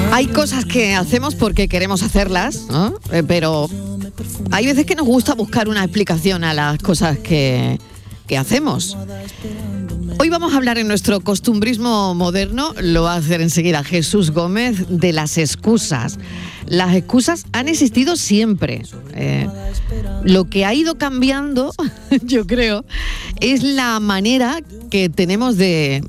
Hay cosas que hacemos porque queremos hacerlas, ¿no? Pero hay veces que nos gusta buscar una explicación a las cosas que hacemos. Hoy vamos a hablar en nuestro costumbrismo moderno, lo va a hacer enseguida Jesús Gómez, de las excusas. Las excusas han existido siempre. Lo que ha ido cambiando, yo creo, es la manera que tenemos de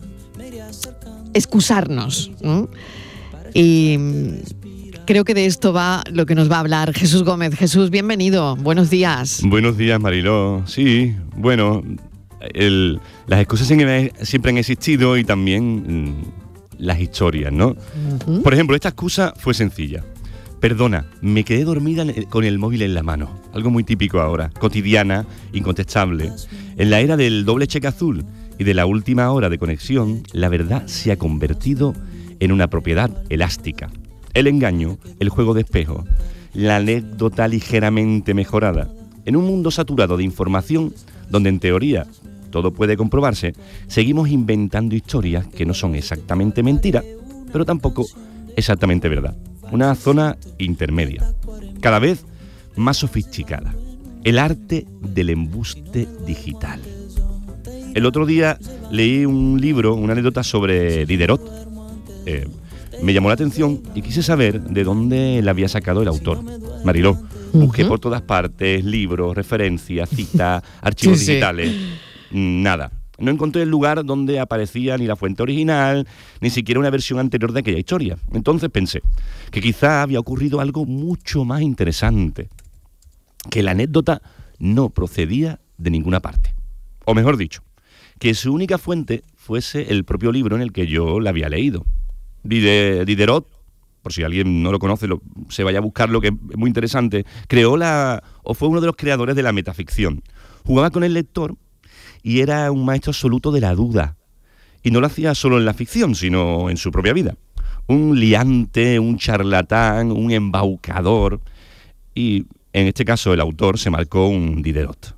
excusarnos, ¿no? Y creo que de esto va lo que nos va a hablar Jesús Gómez. Jesús, bienvenido, buenos días. Buenos días, Mariló. Sí, bueno, las excusas siempre han existido y también las historias, ¿no? Uh-huh. Por ejemplo, esta excusa fue sencilla. Perdona, me quedé dormida con el móvil en la mano. Algo muy típico ahora, cotidiana, incontestable. En la era del doble cheque azul y de la última hora de conexión, la verdad se ha convertido en una propiedad elástica. El engaño, el juego de espejo, la anécdota ligeramente mejorada. En un mundo saturado de información, donde en teoría todo puede comprobarse, seguimos inventando historias que no son exactamente mentiras, pero tampoco exactamente verdad. Una zona intermedia, cada vez más sofisticada. El arte del embuste digital. El otro día leí un libro, una anécdota sobre Diderot. Me llamó la atención y quise saber de dónde la había sacado el autor. Mariló, busqué por todas partes, libros, referencias, citas, archivos digitales. Nada. No encontré el lugar donde aparecía ni la fuente original, ni siquiera una versión anterior de aquella historia. Entonces pensé que quizá había ocurrido algo mucho más interesante, que la anécdota no procedía de ninguna parte. O mejor dicho, que su única fuente fuese el propio libro en el que yo la había leído. Diderot, por si alguien no lo conoce, se vaya a buscarlo, que es muy interesante, fue uno de los creadores de la metaficción. Jugaba con el lector y era un maestro absoluto de la duda. Y no lo hacía solo en la ficción, sino en su propia vida. Un liante, un charlatán, un embaucador. Y en este caso el autor se marcó un Diderot.